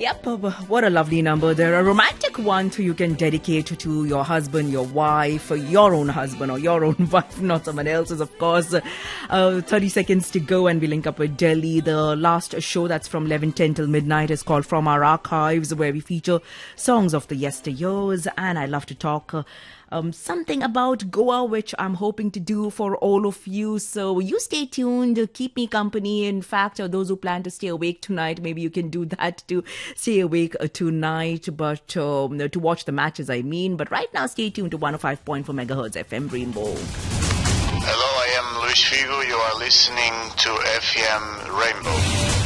Yep, what a lovely number there. A romantic one too you can dedicate to your husband, your wife, your own husband or your own wife, not someone else's, of course. 30 seconds to go and we link up with Delhi. The last show that's from 11:10 till midnight is called From Our Archives, where we feature songs of the yesteryears. And I love to talk something about Goa, which I'm hoping to do for all of you. So you stay tuned, keep me company. In fact, those who plan to stay awake tonight, maybe you can do that to stay awake tonight, but to watch the matches, I mean. But right now, stay tuned to 105.4 megahertz FM Rainbow. Hello, I am Luis Figo. You are listening to FM Rainbow.